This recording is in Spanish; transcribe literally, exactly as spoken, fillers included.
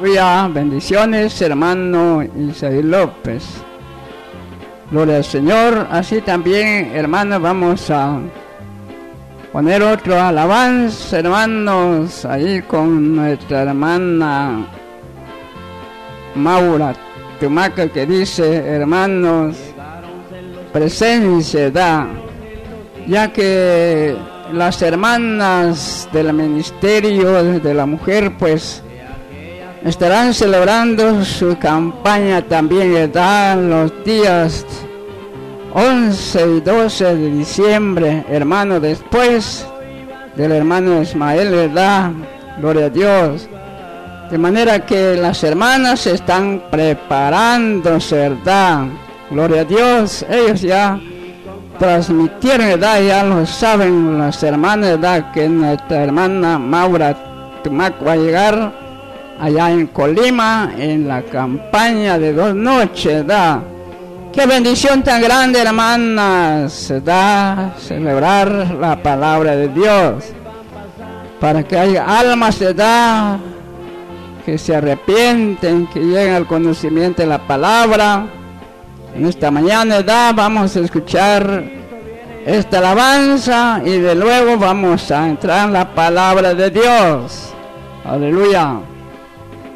Aleluya, bendiciones, hermano Isaí López. Gloria al Señor. Así también, hermanos, vamos a poner otro alabanza, hermanos, ahí con nuestra hermana Maura Tumaca, que dice, hermanos, presencia da, ya que las hermanas del ministerio de la mujer, pues, estarán celebrando su campaña también, ¿verdad? Los días once y doce de diciembre, hermano, después del hermano Ismael, ¿verdad? Gloria a Dios. De manera que las hermanas se están preparándose, ¿verdad? Gloria a Dios. Ellos ya transmitieron, ¿verdad? Ya lo saben las hermanas, ¿verdad? Que nuestra hermana Maura Tumac va a llegar allá en Colima, en la campaña de dos noches, ¿da? Qué bendición tan grande, hermanas, da celebrar la palabra de Dios, para que haya almas, da, que se arrepienten, que lleguen al conocimiento de la palabra. En esta mañana, da, vamos a escuchar esta alabanza y de luego vamos a entrar en la palabra de Dios. Aleluya.